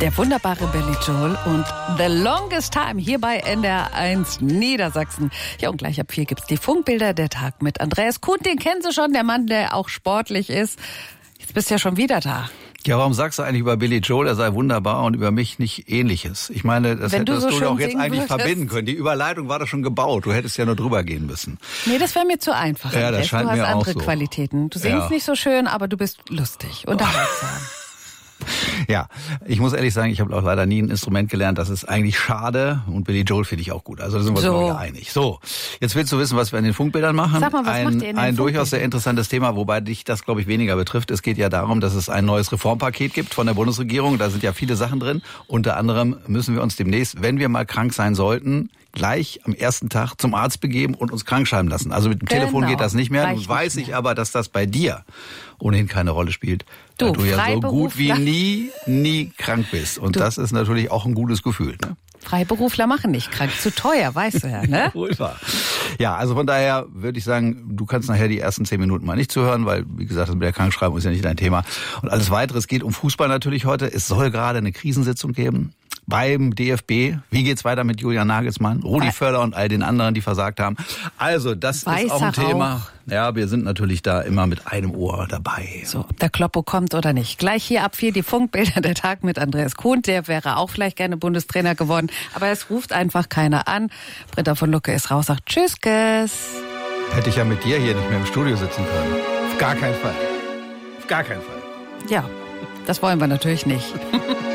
Der wunderbare Billy Joel und The Longest Time hier bei NDR 1 Niedersachsen. Ja, und gleich ab 4 gibt's die Funkbilder der Tag mit Andreas Kuhn. Den kennen Sie schon, der Mann, der auch sportlich ist. Jetzt bist du ja schon wieder da. Ja, warum sagst du eigentlich über Billy Joel, er sei wunderbar und über mich nicht Ähnliches? Ich meine, das hättest du doch jetzt eigentlich verbinden können. Die Überleitung war doch schon gebaut. Du hättest ja nur drüber gehen müssen. Nee, das wäre mir zu einfach. Ja, das scheint mir auch so. Du hast andere Qualitäten. Du singst nicht so schön, aber du bist lustig, unterhaltsam. Ja, ich muss ehrlich sagen, ich habe auch leider nie ein Instrument gelernt. Das ist eigentlich schade. Und Billy Joel finde ich auch gut. Also da sind wir uns ja einig. So, jetzt willst du wissen, was wir in den Funkbildern machen. Sag mal, was macht ihr in den Ein durchaus sehr interessantes Thema, wobei dich das, glaube ich, weniger betrifft. Es geht ja darum, dass es ein neues Reformpaket gibt von der Bundesregierung. Da sind ja viele Sachen drin. Unter anderem müssen wir uns demnächst, wenn wir mal krank sein sollten, gleich am ersten Tag zum Arzt begeben und uns krank schreiben lassen. Also mit dem Telefon geht das nicht mehr. Nun weiß ich aber, dass das bei dir ohnehin keine Rolle spielt. Weil du ja so gut wie nie krank bist. Und das ist natürlich auch ein gutes Gefühl. Ne? Freiberufler machen nicht krank. Zu teuer, weißt du ja, ne? Wohl wahr. Ja, also von daher würde ich sagen, du kannst nachher die ersten 10 Minuten mal nicht zuhören, weil, wie gesagt, das mit der Krankschreibung ist ja nicht dein Thema. Und alles Weitere, es geht um Fußball natürlich heute. Es soll gerade eine Krisensitzung geben beim DFB. Wie geht's weiter mit Julian Nagelsmann, Rudi Völler und all den anderen, die versagt haben? Also, das ist auch ein Thema. Ja, wir sind natürlich da immer mit einem Ohr dabei. So, ob der Kloppo kommt oder nicht. Gleich hier ab 4 die Funkbilder der Tag mit Andreas Kuhn. Der wäre auch vielleicht gerne Bundestrainer geworden. Aber es ruft einfach keiner an. Britta von Lucke ist raus, sagt Tschüsskes. Hätte ich ja mit dir hier nicht mehr im Studio sitzen können. Auf gar keinen Fall. Auf gar keinen Fall. Ja, das wollen wir natürlich nicht.